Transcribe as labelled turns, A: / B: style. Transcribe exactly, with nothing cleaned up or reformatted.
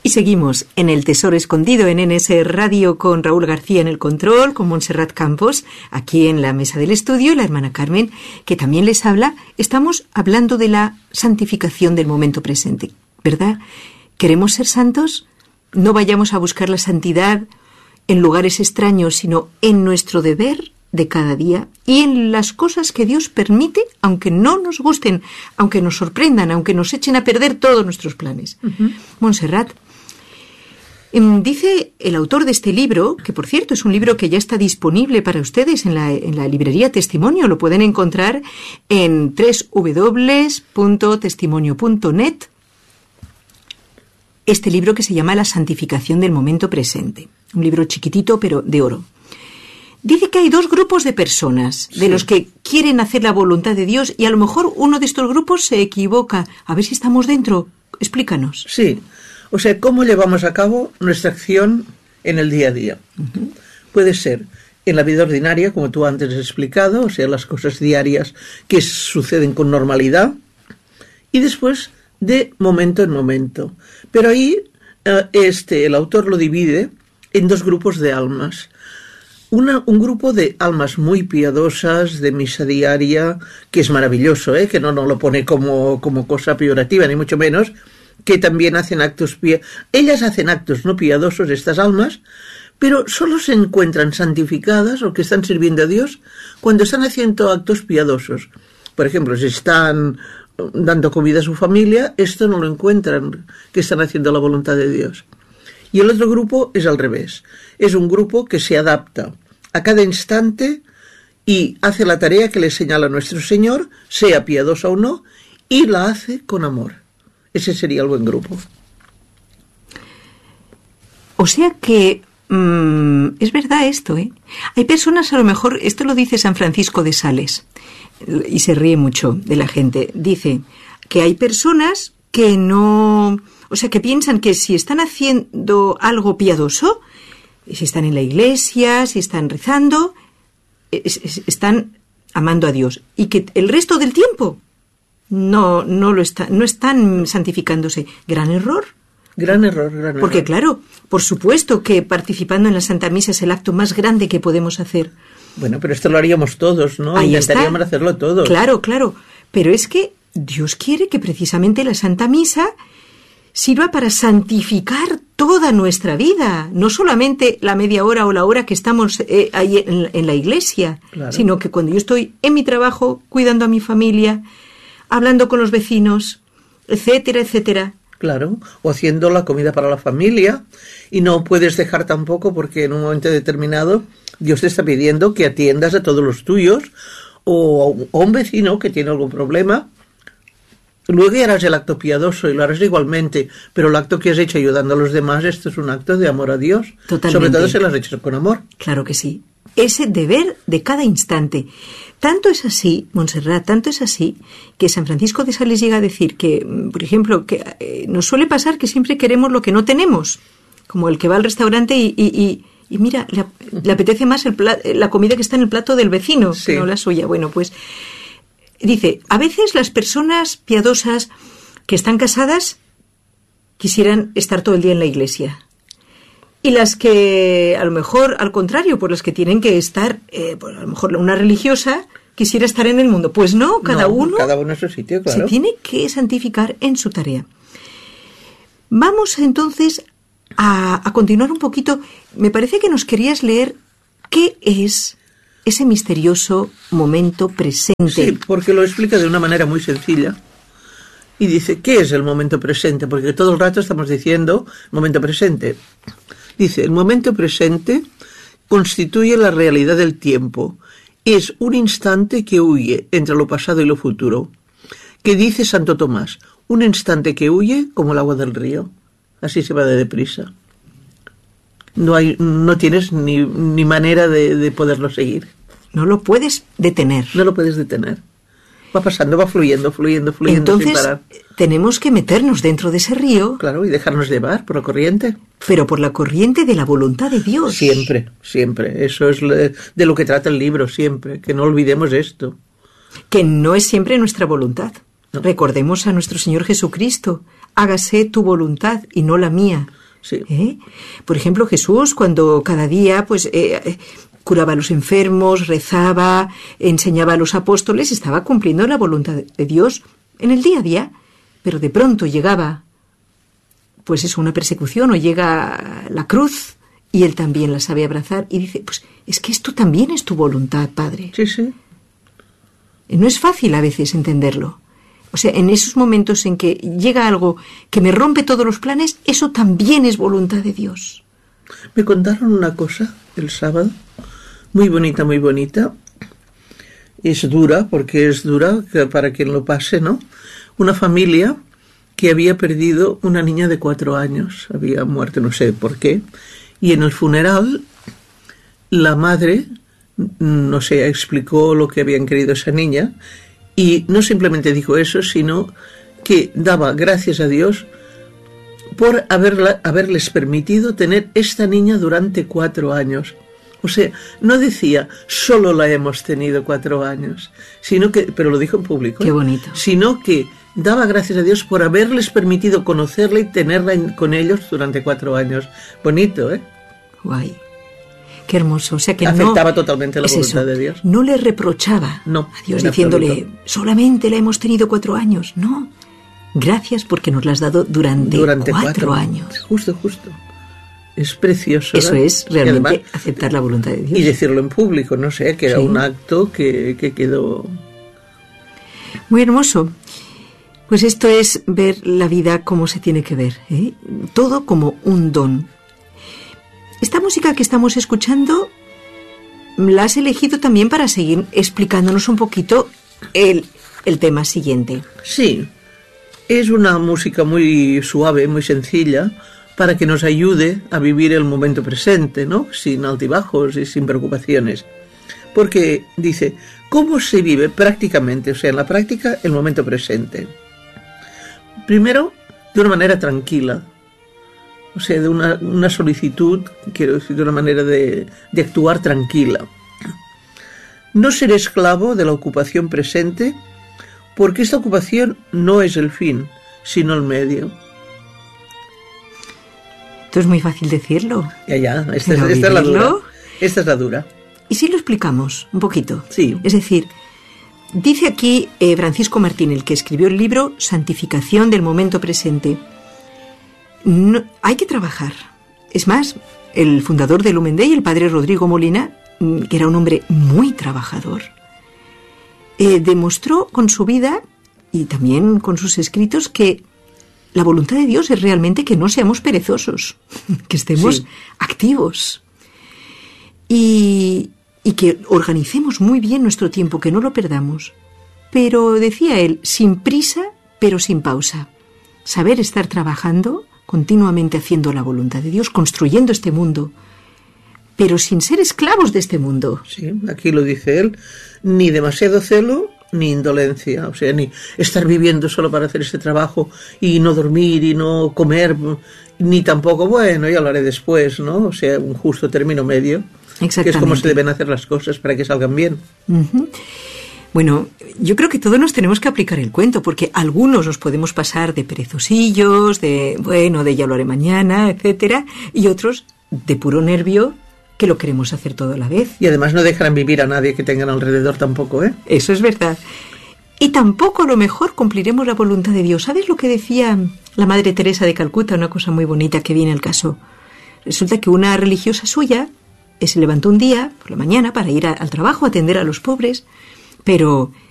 A: Y seguimos en El Tesoro Escondido en N S Radio con Raúl García en el control, con Montserrat Campos, aquí en la mesa del estudio, y la hermana Carmen, que también les habla. Estamos hablando de la santificación del momento presente, ¿verdad? ¿Queremos ser santos? No vayamos a buscar la santidad en lugares extraños, sino en nuestro deber de cada día y en las cosas que Dios permite, aunque no nos gusten, aunque nos sorprendan, aunque nos echen a perder todos nuestros planes. Uh-huh. Montserrat, dice el autor de este libro, que por cierto es un libro que ya está disponible para ustedes en la, en la librería Testimonio, lo pueden encontrar en doble u doble u doble u punto testimonio punto net, este libro que se llama La santificación del momento presente, un libro chiquitito pero de oro. Dice que hay dos grupos de personas, de sí. los que quieren hacer la voluntad de Dios, y a lo mejor uno de estos grupos se equivoca. A ver si estamos dentro. Explícanos.
B: Sí. O sea, ¿cómo llevamos a cabo nuestra acción en el día a día? Uh-huh. Puede ser en la vida ordinaria, como tú antes has explicado, o sea, las cosas diarias que suceden con normalidad, y después de momento en momento. Pero ahí uh, este, el autor lo divide en dos grupos de almas. Una, un grupo de almas muy piadosas, de misa diaria, que es maravilloso, ¿eh? Que no nos lo pone como, como cosa peyorativa, ni mucho menos, que también hacen actos piadosos. Ellas hacen actos no piadosos, estas almas, pero solo se encuentran santificadas o que están sirviendo a Dios cuando están haciendo actos piadosos. Por ejemplo, si están dando comida a su familia, esto no lo encuentran, que están haciendo la voluntad de Dios. Y el otro grupo es al revés. Es un grupo que se adapta a cada instante y hace la tarea que le señala nuestro Señor, sea piadosa o no, y la hace con amor. Ese sería el buen grupo.
A: O sea que mmm, es verdad esto, ¿eh? Hay personas, a lo mejor, esto lo dice San Francisco de Sales, y se ríe mucho de la gente. Dice que hay personas que no, o sea, que piensan que si están haciendo algo piadoso, si están en la iglesia, si están rezando, es, es, están amando a Dios, y que el resto del tiempo no no lo está, no están santificándose. Gran error.
B: Gran error, gran error.
A: Porque claro, por supuesto que participando en la Santa Misa es el acto más grande que podemos hacer.
B: Bueno, pero esto lo haríamos todos, ¿no?
A: Ahí
B: Intentaríamos
A: está.
B: hacerlo todos.
A: Claro, claro. Pero es que Dios quiere que precisamente la Santa Misa sirva para santificar toda nuestra vida, no solamente la media hora o la hora que estamos eh, ahí en, en la iglesia, claro. Sino que cuando yo estoy en mi trabajo, cuidando a mi familia, hablando con los vecinos, etcétera, etcétera.
B: Claro, o haciendo la comida para la familia, y no puedes dejar tampoco porque en un momento determinado Dios te está pidiendo que atiendas a todos los tuyos, o a un vecino que tiene algún problema. Luego harás el acto piadoso y lo harás igualmente, pero el acto que has hecho ayudando a los demás, esto es un acto de amor a Dios.
A: Totalmente.
B: Sobre todo si lo has hecho con amor.
A: Claro que sí. Ese deber de cada instante. Tanto es así, Montserrat, tanto es así, que San Francisco de Sales llega a decir que, por ejemplo, que eh, nos suele pasar que siempre queremos lo que no tenemos, como el que va al restaurante y, y, y, y mira, le, le apetece más el pla- la comida que está en el plato del vecino, sí, que no la suya. Bueno, pues dice, a veces las personas piadosas que están casadas quisieran estar todo el día en la iglesia. Y las que, a lo mejor, al contrario, por las que tienen que estar, eh, pues a lo mejor una religiosa quisiera estar en el mundo. Pues no, cada
B: no,
A: uno
B: cada uno en su sitio, claro.
A: Se tiene que santificar en su tarea. Vamos entonces a, a continuar un poquito. Me parece que nos querías leer qué es ese misterioso momento presente.
B: Sí, porque lo explica de una manera muy sencilla. Y dice, ¿qué es el momento presente? Porque todo el rato estamos diciendo momento presente. Dice, el momento presente constituye la realidad del tiempo. Es un instante que huye entre lo pasado y lo futuro. Que dice Santo Tomás, un instante que huye como el agua del río. Así se va de deprisa. No hay, no tienes ni, ni manera de, de poderlo seguir.
A: No lo puedes detener.
B: No lo puedes detener. Va pasando, va fluyendo, fluyendo, fluyendo.
A: Entonces,
B: sin parar.
A: Tenemos que meternos dentro de ese río.
B: Claro, y dejarnos llevar por la corriente.
A: Pero por la corriente de la voluntad de Dios.
B: Siempre, siempre. Eso es de lo que trata el libro, siempre. Que no olvidemos esto.
A: Que no es siempre nuestra voluntad. No. Recordemos a nuestro Señor Jesucristo. Hágase tu voluntad y no la mía.
B: Sí.
A: ¿Eh? Por ejemplo, Jesús, cuando cada día pues eh, curaba a los enfermos, rezaba, enseñaba a los apóstoles, estaba cumpliendo la voluntad de Dios en el día a día, pero de pronto llegaba pues eso, una persecución, o llega la cruz, y él también la sabe abrazar y dice, pues es que esto también es tu voluntad, Padre.
B: Sí, sí.
A: No es fácil a veces entenderlo. O sea, en esos momentos en que llega algo que me rompe todos los planes, eso también es voluntad de Dios.
B: Me contaron una cosa el sábado, muy bonita, muy bonita. Es dura, porque es dura para quien lo pase, ¿no? Una familia que había perdido una niña de cuatro años. Había muerto, no sé por qué. Y en el funeral, la madre, no sé, explicó lo que habían querido esa niña. Y no simplemente dijo eso, sino que daba gracias a Dios por haberla, haberles permitido tener esta niña durante cuatro años. O sea, no decía, solo la hemos tenido cuatro años, sino que, pero lo dijo en público.
A: Qué bonito.
B: Sino que daba gracias a Dios por haberles permitido conocerla y tenerla en, con ellos durante cuatro años. Bonito, ¿eh?
A: Guay. Qué hermoso. O sea que
B: afectaba
A: no,
B: totalmente la voluntad
A: eso,
B: de Dios.
A: No le reprochaba
B: no,
A: a Dios diciéndole, absoluto, solamente la hemos tenido cuatro años. No. Gracias porque nos la has dado durante,
B: durante cuatro,
A: cuatro años.
B: Justo, justo. Es precioso.
A: Eso, ¿verdad? Es realmente además, aceptar la voluntad de Dios.
B: Y decirlo en público, no sé, que era sí. un acto que, que quedó...
A: Muy hermoso. Pues esto es ver la vida como se tiene que ver, ¿eh? Todo como un don. Esta música que estamos escuchando la has elegido también para seguir explicándonos un poquito el, el tema siguiente.
B: Sí, es una música muy suave, muy sencilla, para que nos ayude a vivir el momento presente, ¿no? Sin altibajos y sin preocupaciones. Porque dice, ¿cómo se vive prácticamente? O sea, en la práctica, el momento presente. Primero, de una manera tranquila. O sea, de una, una solicitud, quiero decir, de una manera de, de actuar tranquila. No ser esclavo de la ocupación presente, porque esta ocupación no es el fin, sino el medio.
A: Esto es muy fácil decirlo.
B: Ya, ya, esta, es, esta es la dura. Esta es la dura.
A: ¿Y si lo explicamos un poquito?
B: Sí.
A: Es decir, dice aquí eh, Francisco Martín, el que escribió el libro Santificación del momento presente. No, hay que trabajar. Es más, el fundador de Lumen Day, el padre Rodrigo Molina, que era un hombre muy trabajador, eh, demostró con su vida y también con sus escritos que la voluntad de Dios es realmente que no seamos perezosos, que estemos sí. activos y, y que organicemos muy bien nuestro tiempo, que no lo perdamos. Pero, decía él, sin prisa, pero sin pausa. Saber estar trabajando continuamente haciendo la voluntad de Dios, construyendo este mundo, pero sin ser esclavos de este mundo.
B: Sí, aquí lo dice él, ni demasiado celo, ni indolencia, o sea, ni estar viviendo solo para hacer este trabajo y no dormir y no comer, ni tampoco, bueno, ya lo haré después, ¿no? O sea, un justo término medio, que es como se deben hacer las cosas para que salgan bien.
A: Uh-huh. Bueno, yo creo que todos nos tenemos que aplicar el cuento, porque algunos nos podemos pasar de perezosillos, de, bueno, de ya lo haré mañana, etcétera, y otros de puro nervio, que lo queremos hacer todo a la vez.
B: Y además no dejarán vivir a nadie que tengan alrededor tampoco, ¿eh?
A: Eso es verdad. Y tampoco a lo mejor cumpliremos la voluntad de Dios. ¿Sabes lo que decía la Madre Teresa de Calcuta? Una cosa muy bonita que viene al caso. Resulta que una religiosa suya se levantó un día, por la mañana, para ir a, al trabajo, a atender a los pobres, pero